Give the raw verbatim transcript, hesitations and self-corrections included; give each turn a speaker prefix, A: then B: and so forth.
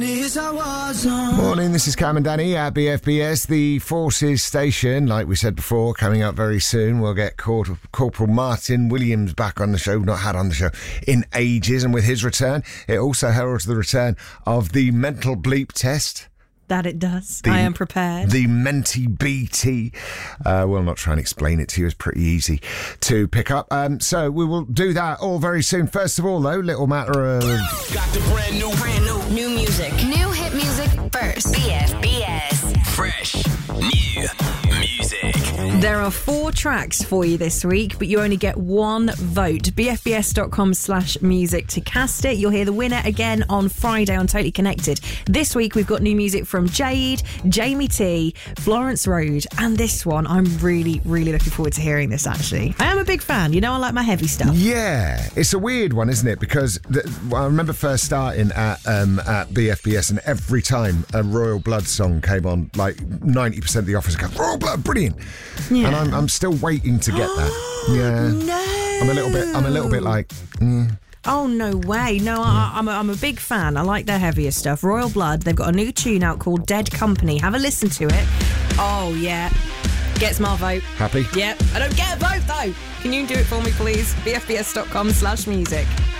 A: Morning, this is Cam and Danny at B F B S, the Forces Station. Like we said before, coming up very soon, we'll get Cor- Corporal Martin Williams back on the show, not had on the show in ages, and with his return, it also heralds the return of the mental bleep test.
B: That it does.
A: The,
B: I am prepared.
A: The Menti B T. Uh, we'll not try and explain it to you. It's pretty easy to pick up. Um, so we will do that all very soon. First of all, though, little matter of...
C: Got the brand new, brand new,
D: new music. New hit music first. B F B S.
C: Fresh, new music.
B: There are four tracks for you this week, but you only get one vote. B F B S dot com slash music to cast it. You'll hear the winner again on Friday on Totally Connected. This week we've got new music from Jade, Jamie T, Florence Road, and this one I'm really, really looking forward to hearing this actually. I am a big fan, you know I like my heavy stuff.
A: Yeah, it's a weird one, isn't it? Because the, well, I remember first starting at um, at B F B S, and every time a Royal Blood song came on, like ninety percent of the office go, Royal Blood, brilliant.
B: Yeah.
A: And I'm, I'm still waiting to get that. Yeah.
B: No.
A: I'm a little bit, I'm a little bit like... Mm.
B: Oh, no way. No, I, I'm, a, I'm a big fan. I like their heavier stuff. Royal Blood, they've got a new tune out called Dead Company. Have a listen to it. Oh, yeah. Gets my vote.
A: Happy?
B: Yep. I don't get a vote, though. Can you do it for me, please? B F B S dot com slash music.